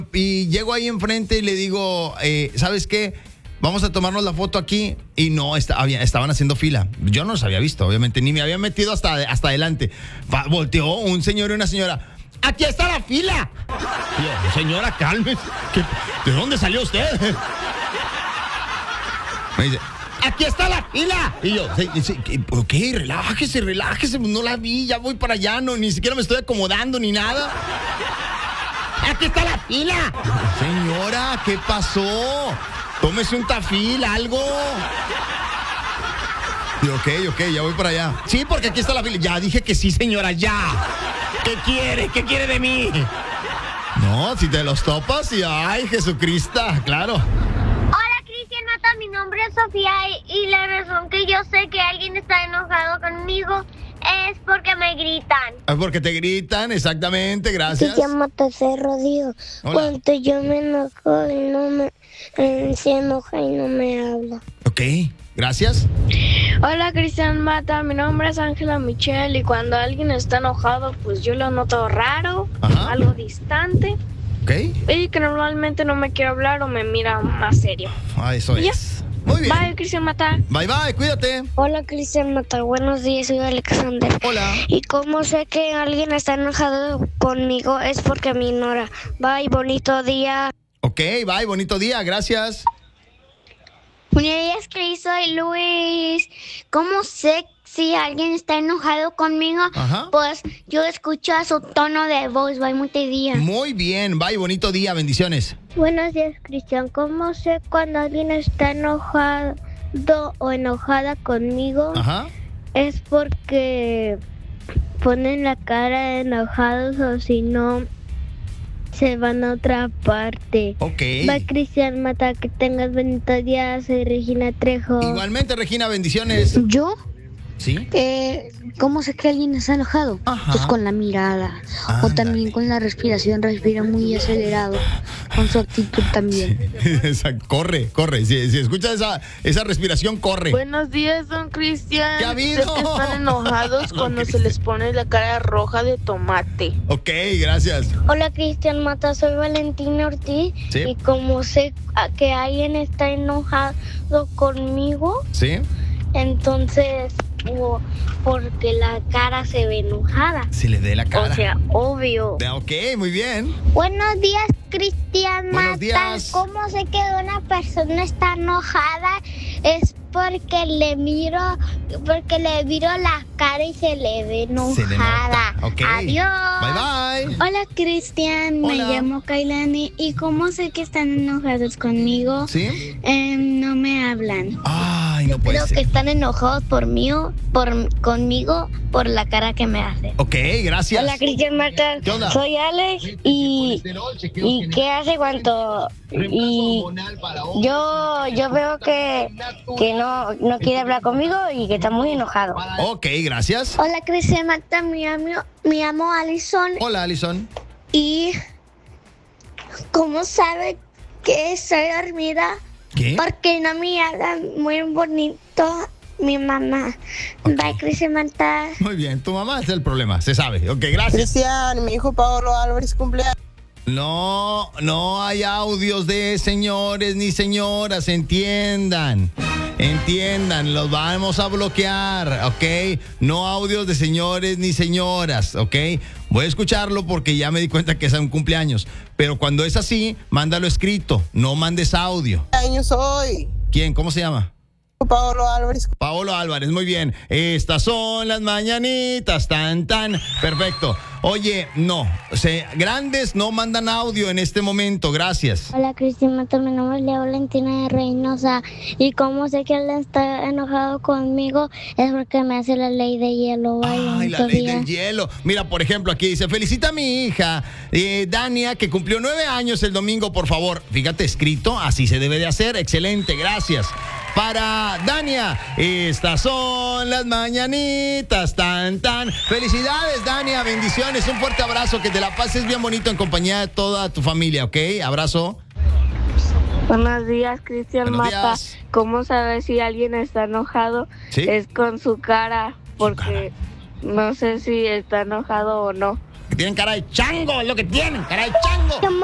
Y llego ahí enfrente y le digo, ¿sabes qué? Vamos a tomarnos la foto aquí. Y no, estaban haciendo fila. Yo no los había visto, obviamente, ni me había metido hasta adelante. Volteó un señor y una señora. ¡Aquí está la fila! Y yo, señora, cálmese. ¿De dónde salió usted? Me dice, ¡aquí está la fila! Y yo, ok, relájese, no la vi, ya voy para allá, no, ni siquiera me estoy acomodando ni nada. ¡Aquí está la fila! Señora, ¿qué pasó? Tómese un tafil, algo. Y ok, ya voy para allá. Sí, porque aquí está la fila. Ya dije que sí, señora, ya. ¿Qué quiere? ¿Qué quiere de mí? No, si te los topas y ay, Jesucristo, claro. Mata, mi nombre es Sofía y la razón que yo sé que alguien está enojado conmigo es porque me gritan. Es porque te gritan, exactamente, gracias. Se llama Tercero, digo. Cuando yo me enojo y no me... se enoja y no me habla. Ok, gracias. Hola, Cristian Mata, mi nombre es Ángela Michelle y cuando alguien está enojado, pues yo lo noto raro, algo distante. Okay. Y que normalmente no me quiere hablar o me mira más serio. Eso es. Muy bien. Bye, Cristian Mata. Bye, cuídate. Hola, Cristian Mata, buenos días, soy Alexander. Hola. Y como sé que alguien está enojado conmigo es porque me ignora. Bye, bonito día. Ok, bye, bonito día, gracias. Buenos días, Cris, soy Luis. ¿Cómo sé si alguien está enojado conmigo? Pues yo escucho a su tono de voz. Bye, bonito día. Muy bien, bye, bonito día, bendiciones. Buenos días, Cristian. ¿Cómo sé cuando alguien está enojado o enojada conmigo? Es porque ponen la cara de enojados o si no se van a otra parte. Ok. Va, Cristian Mata, que tengas bonito día. Soy Regina Trejo. Igualmente, Regina, bendiciones. ¿Yo? ¿Sí? ¿Cómo sé que alguien está enojado? Pues con la mirada. O también con la respiración. Respira muy acelerado. Con su actitud también. Sí. Corre. Si escuchas esa respiración, corre. Buenos días, don Cristian. ¿Qué ha habido? Sé que están enojados cuando se les pone la cara roja de tomate. Ok, gracias. Hola, Cristian Mata, soy Valentina Ortiz. ¿Sí? Y como sé que alguien está enojado conmigo, ¿sí? Entonces, porque la cara se ve enojada. Se le dé la cara. O sea, obvio. Ok, muy bien. Buenos días, Cristian Mata. Buenos días. ¿Cómo sé que una persona está enojada? Es porque le miro la cara y se le ve enojada. Okay. Adiós. Bye. Hola, Cristian. Me llamo Kailani. ¿Y cómo sé que están enojados conmigo? ¿Sí? No me hablan. Ay, no puede Creo ser. que están enojados conmigo por la cara que me hace. Ok, gracias. Hola, Cristian Mata. ¿Qué onda? Soy Alex y ¿qué hace cuando yo veo que no quiere hablar conmigo y que está muy enojado? Ok, gracias. Hola, Cristian Mata. Me llamo Alison. Hola, Alison. ¿Y cómo sabe que estoy dormida? ¿Qué? Porque no me habla muy bonito mi mamá. Okay. Bye, Cristian Mata. Muy bien, tu mamá es el problema, se sabe. Ok, gracias. Cristian, mi hijo Pablo Álvarez cumpleaños. No hay audios de señores ni señoras, entiendan, los vamos a bloquear, ¿ok? No audios de señores ni señoras, ¿ok? Voy a escucharlo porque ya me di cuenta que es un cumpleaños, pero cuando es así, mándalo escrito, no mandes audio. Años hoy. ¿Quién? ¿Cómo se llama? Paolo Álvarez. Paolo Álvarez, muy bien. Estas son las mañanitas, tan. Perfecto. Oye, grandes no mandan audio en este momento, gracias. Hola, Cristian Mata, mi nombre es Lea Valentina de Reynosa. Y como sé que él está enojado conmigo, es porque me hace la ley de hielo. Ay, la ley del hielo. Mira, por ejemplo, aquí dice, felicita a mi hija, Dania, que cumplió 9 años el domingo, por favor. Fíjate, escrito, así se debe de hacer. Excelente, gracias. Para Dania, estas son las mañanitas, tan. Felicidades, Dania, bendiciones, un fuerte abrazo, que te la pases bien bonito en compañía de toda tu familia, ¿ok? Abrazo. Buenos días, Cristian Buenos Mata. días. ¿Cómo sabes si alguien está enojado? ¿Sí? Es con su cara, porque no sé si está enojado o no. Que tienen cara de chango, es lo que tienen, cara de chango.